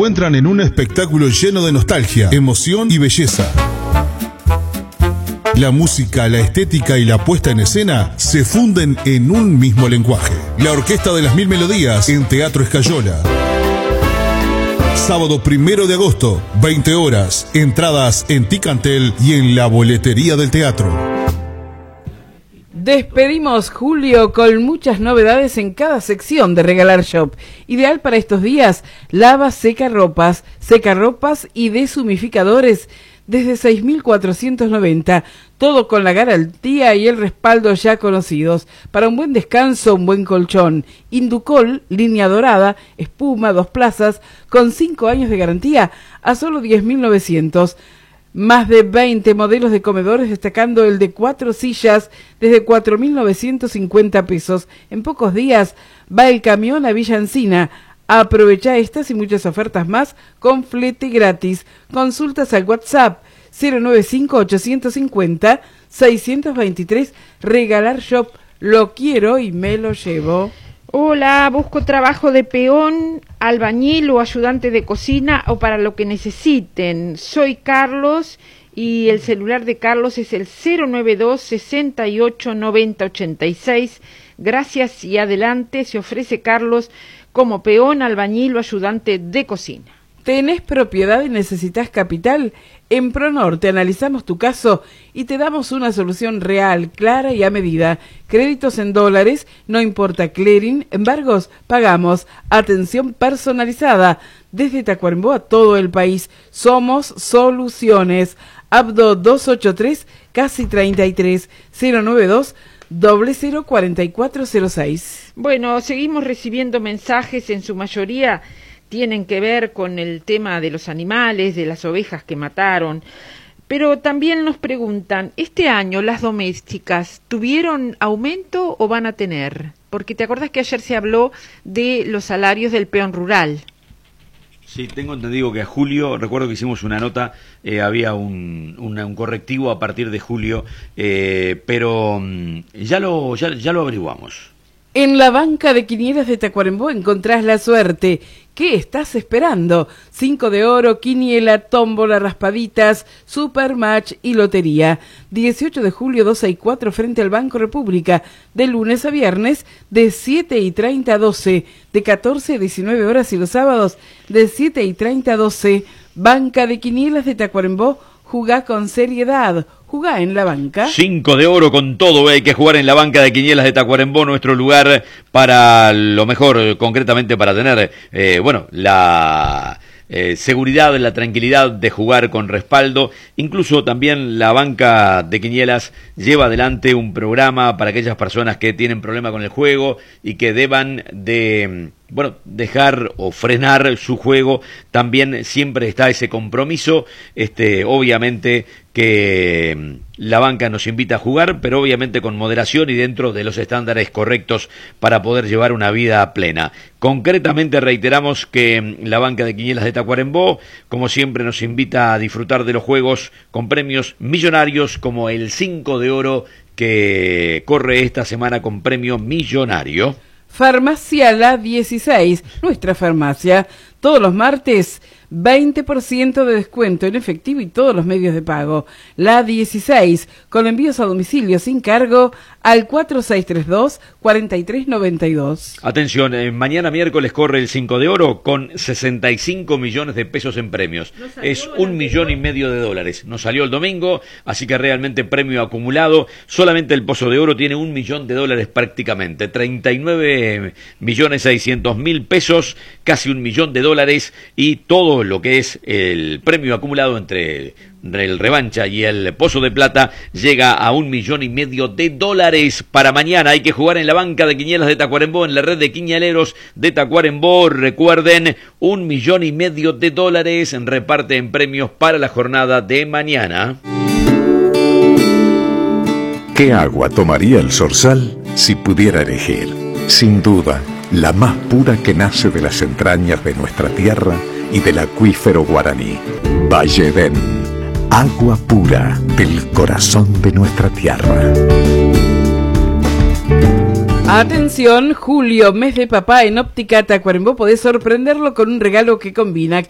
encuentran en un espectáculo lleno de nostalgia, emoción y belleza. La música, la estética y la puesta en escena se funden en un mismo lenguaje. La Orquesta de las Mil Melodías en Teatro Escayola. Sábado 1 de agosto, 20 horas. Entradas en Ticantel y en la boletería del teatro. Despedimos julio con muchas novedades en cada sección de Regalar Shop. Ideal para estos días, lava secarropas y deshumificadores desde 6.490, todo con la garantía y el respaldo ya conocidos. Para un buen descanso, un buen colchón. Inducol, línea dorada, espuma, 2 plazas, con 5 años de garantía, a solo 10.900. Más de 20 modelos de comedores, destacando el de 4 sillas desde 4.950 pesos. En pocos días va el camión a Villa Encina. Aprovecha estas y muchas ofertas más con flete gratis. Consultas al WhatsApp 095-850-623. Regalar Shop. Lo quiero y me lo llevo. Hola, busco trabajo de peón, albañil o ayudante de cocina o para lo que necesiten. Soy Carlos y el celular de Carlos es el 092-689086. Gracias y adelante. Se ofrece Carlos como peón, albañil o ayudante de cocina. ¿Tenés propiedad y necesitas capital? En Pronorte analizamos tu caso y te damos una solución real, clara y a medida. Créditos en dólares, no importa clearing, embargos, pagamos. Atención personalizada desde Tacuarembó a todo el país. Somos Soluciones. Abdo 283, casi 33, 092 004406. Bueno, seguimos recibiendo mensajes, en su mayoría tienen que ver con el tema de los animales, de las ovejas que mataron, pero también nos preguntan, ¿este año las domésticas tuvieron aumento o van a tener? Porque te acordás que ayer se habló de los salarios del peón rural. Sí, tengo entendido que a julio, recuerdo que hicimos una nota, había un correctivo a partir de julio, pero ya lo averiguamos. En la banca de quinielas de Tacuarembó encontrás la suerte. ¿Qué estás esperando? 5 de oro, quiniela, tómbola, raspaditas, supermatch y lotería. 18 de julio, 2 y 4 frente al Banco República. De lunes a viernes, de 7:30 a 12. De 14 a 19 horas y los sábados, de 7:30 a 12. Banca de quinielas de Tacuarembó. Jugá con seriedad. Jugá en la banca. 5 de oro con todo, hay que jugar en la banca de quinielas de Tacuarembó, nuestro lugar para lo mejor, concretamente para tener, la seguridad, la tranquilidad de jugar con respaldo. Incluso también la banca de quinielas lleva adelante un programa para aquellas personas que tienen problema con el juego y que deban de dejar o frenar su juego. También siempre está ese compromiso, obviamente que la banca nos invita a jugar, pero obviamente con moderación y dentro de los estándares correctos para poder llevar una vida plena. Concretamente reiteramos que la banca de quinielas de Tacuarembó, como siempre, nos invita a disfrutar de los juegos con premios millonarios como el 5 de oro que corre esta semana con premio millonario. Farmacia La 16, nuestra farmacia, todos los martes 20% de descuento en efectivo y todos los medios de pago. La 16, con envíos a domicilio sin cargo al 4632-4392. Atención, mañana miércoles corre el 5 de oro con 65 millones de pesos en premios. Es $1,5 millones. Nos salió el domingo, así que realmente premio acumulado. Solamente el Pozo de Oro tiene $1 millón prácticamente. 39.600.000 pesos, casi $1 millón, y todo lo que es el premio acumulado entre el Revancha y el Pozo de Plata llega a $1,5 millones. Para mañana hay que jugar en la banca de quinielas de Tacuarembó, en la red de quinieleros de Tacuarembó. Recuerden, $1,5 millones reparte en premios para la jornada de mañana. ¿Qué agua tomaría el Zorzal si pudiera elegir? Sin duda, la más pura que nace de las entrañas de nuestra tierra y del acuífero guaraní. Valledén, agua pura del corazón de nuestra tierra. Atención, julio, mes de papá en Óptica Tacuarembó. Podés sorprenderlo con un regalo que combina